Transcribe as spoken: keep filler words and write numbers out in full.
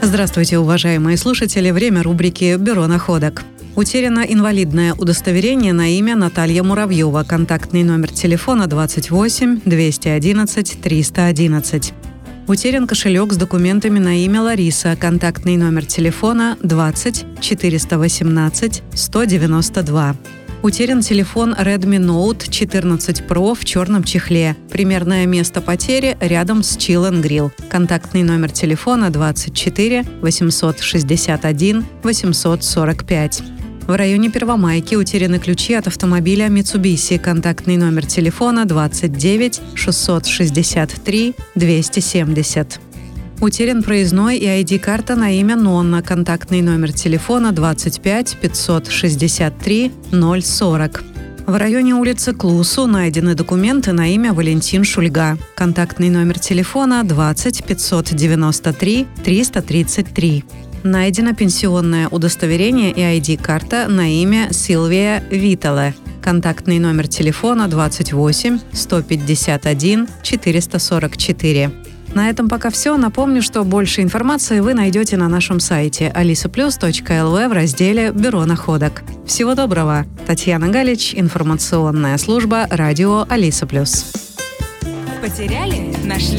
Здравствуйте, уважаемые слушатели. Время рубрики «Бюро находок». Утеряно инвалидное удостоверение на имя Наталья Муравьева. Контактный номер телефона двадцать восемь двести одиннадцать триста одиннадцать. Утерян кошелек с документами на имя Лариса. Контактный номер телефона двадцать четыреста восемнадцать сто девяносто два. Утерян телефон Redmi Note четырнадцать Pro в черном чехле. Примерное место потери рядом с Chill and Grill. Контактный номер телефона двадцать четыре восемьсот шестьдесят один восемьсот сорок пять. В районе Первомайки утеряны ключи от автомобиля Mitsubishi. Контактный номер телефона двадцать девять шестьсот шестьдесят три двести семьдесят. Утерян проездной и ай ди-карта на имя Нонна. Контактный номер телефона двадцать пять пятьсот шестьдесят три ноль сорок. В районе улицы Клусу найдены документы на имя Валентин Шульга. Контактный номер телефона двадцать пятьсот девяносто три триста тридцать три. Найдено пенсионное удостоверение и ай ди-карта на имя Сильвия Витале. Контактный номер телефона двадцать восемь сто пятьдесят один четыреста сорок четыре. На этом пока все. Напомню, что больше информации вы найдете на нашем сайте алиса плюс точка эл ви в разделе «Бюро находок». Всего доброго! Татьяна Галич, информационная служба радио Алиса Плюс. Потеряли? Нашли?